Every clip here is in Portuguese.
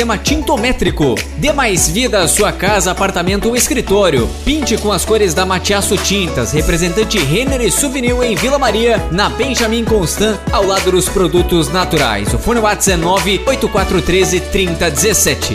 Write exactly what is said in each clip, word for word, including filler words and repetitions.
Sistema tintométrico. Dê mais vida à sua casa, apartamento ou escritório. Pinte com as cores da Matiaço Tintas, representante Renner e Souvenir em Vila Maria, na Benjamin Constant, ao lado dos produtos naturais. O fone WhatsApp é nove oito quatro um três, três zero um sete.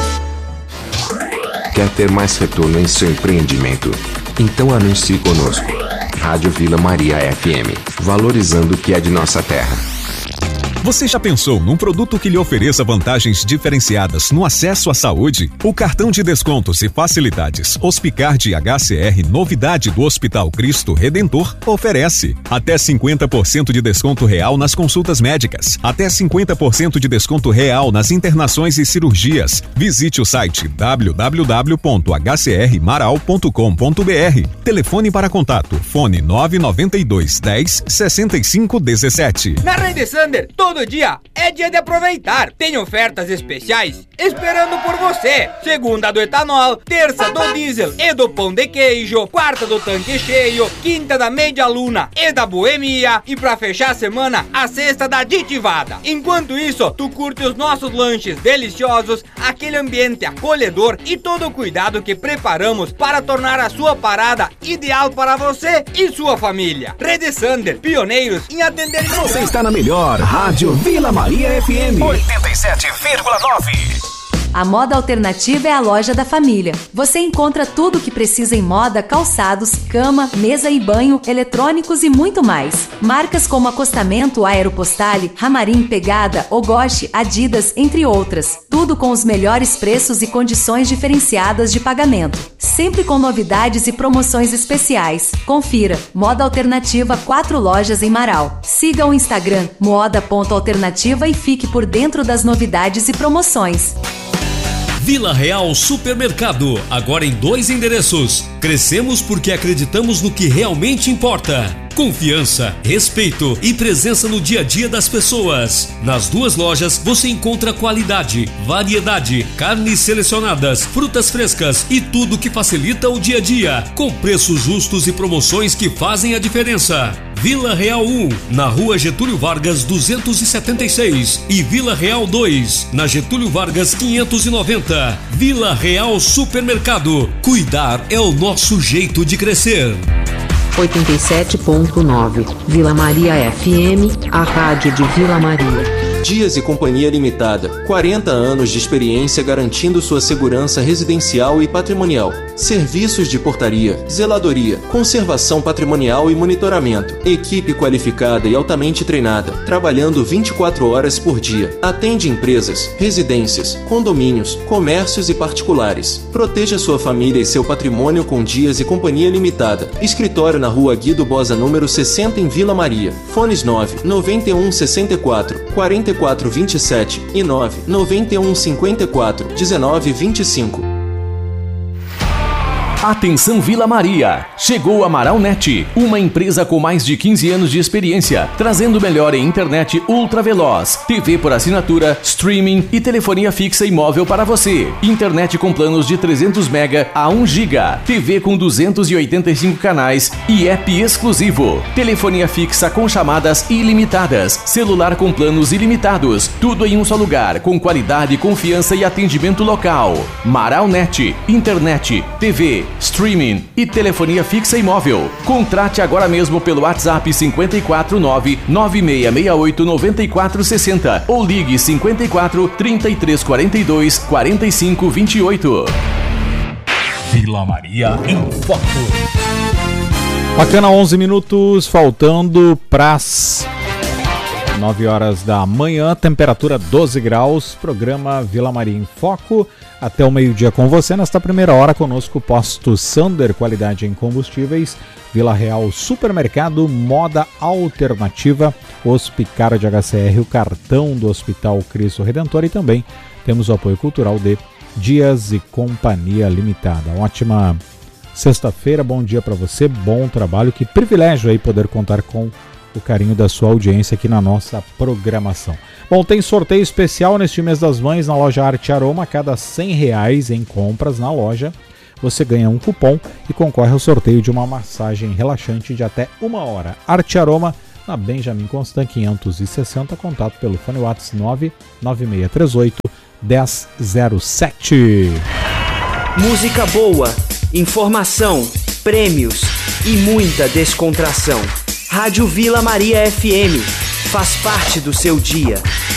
Quer ter mais retorno em seu empreendimento? Então anuncie conosco. Rádio Vila Maria F M, valorizando o que é de nossa terra. Você já pensou num produto que lhe ofereça vantagens diferenciadas no acesso à saúde? O cartão de descontos e facilidades Hospicard H C R, novidade do Hospital Cristo Redentor, oferece até cinquenta por cento de desconto real nas consultas médicas, até cinquenta por cento de desconto real nas internações e cirurgias. Visite o site w w w ponto h c r maral ponto com ponto b r. Telefone para contato, fone nove nove dois, dez, sessenta e cinco, dezessete. Na Rede Sander, todo dia é dia de aproveitar. Tem ofertas especiais esperando por você. Segunda do etanol, terça do diesel e do pão de queijo, quarta do tanque cheio, quinta da meia luna e da boemia, e pra fechar a semana, a sexta da aditivada. Enquanto isso, tu curte os nossos lanches deliciosos, aquele ambiente acolhedor e todo o cuidado que preparamos para tornar a sua parada ideal para você e sua família. Rede Sander, pioneiros em atender. Você está na melhor Rádio Vila Maria F M oitenta e sete vírgula nove. A Moda Alternativa é a loja da família. Você encontra tudo o que precisa em moda, calçados, cama, mesa e banho, eletrônicos e muito mais. Marcas como Acostamento, Aeropostale, Ramarim, Pegada, Ogoshi, Adidas, entre outras. Tudo com os melhores preços e condições diferenciadas de pagamento. Sempre com novidades e promoções especiais. Confira. Moda Alternativa, quatro lojas em Marau. Siga o Instagram moda ponto alternativa e fique por dentro das novidades e promoções. Vila Real Supermercado, agora em dois endereços. Crescemos porque acreditamos no que realmente importa. Confiança, respeito e presença no dia a dia das pessoas. Nas duas lojas você encontra qualidade, variedade, carnes selecionadas, frutas frescas e tudo que facilita o dia a dia, com preços justos e promoções que fazem a diferença. Vila Real um, na Rua Getúlio Vargas duzentos e setenta e seis, e Vila Real dois, na Getúlio Vargas quinhentos e noventa. Vila Real Supermercado. Cuidar é o nosso jeito de crescer. oitenta e sete ponto nove, Vila Maria F M, a rádio de Vila Maria. Dias e Companhia Limitada, quarenta anos de experiência garantindo sua segurança residencial e patrimonial. Serviços de portaria, zeladoria, conservação patrimonial e monitoramento. Equipe qualificada e altamente treinada, trabalhando vinte e quatro horas por dia. Atende empresas, residências, condomínios, comércios e particulares. Proteja sua família e seu patrimônio com Dias e Companhia Limitada. Escritório na Rua Guido Bosa, número sessenta, em Vila Maria. Fones nove nove um seis quatro, quatro quatro vinte e sete e nove nove um cinco quatro, um nove vinte e cinco. Atenção Vila Maria! Chegou a Maralnet, uma empresa com mais de quinze anos de experiência, trazendo o melhor em internet ultra veloz, T V por assinatura, streaming e telefonia fixa e móvel para você. Internet com planos de trezentos mega a um giga, T V com duzentos e oitenta e cinco canais e app exclusivo. Telefonia fixa com chamadas ilimitadas, celular com planos ilimitados, tudo em um só lugar, com qualidade, confiança e atendimento local. Maralnet, internet, T V, streaming e telefonia fixa e móvel. Contrate agora mesmo pelo WhatsApp cinco quatro nove, nove seis seis oito, nove quatro seis zero ou ligue cinco quatro, trinta e três quarenta e dois, quarenta e cinco vinte e oito. Vila Maria em Foco. Bacana, onze minutos faltando para as nove horas da manhã, temperatura doze graus, programa Vila Maria em Foco, até o meio-dia com você. Nesta primeira hora conosco, Posto Sander, qualidade em combustíveis, Vila Real Supermercado, Moda Alternativa, Hospicard H C R, o cartão do Hospital Cristo Redentor, e também temos o apoio cultural de Dias e Companhia Limitada. Ótima sexta-feira, bom dia para você, bom trabalho, que privilégio aí poder contar com o carinho da sua audiência aqui na nossa programação. Bom, tem sorteio especial neste mês das mães na loja Arte Aroma. A cada cem reais em compras na loja, você ganha um cupom e concorre ao sorteio de uma massagem relaxante de até uma hora. Arte Aroma, na Benjamin Constant quinhentos e sessenta, contato pelo fone WhatsApp nove nove seis três oito, dez zero sete. Música boa, informação, prêmios e muita descontração. Rádio Vila Maria F M faz parte do seu dia.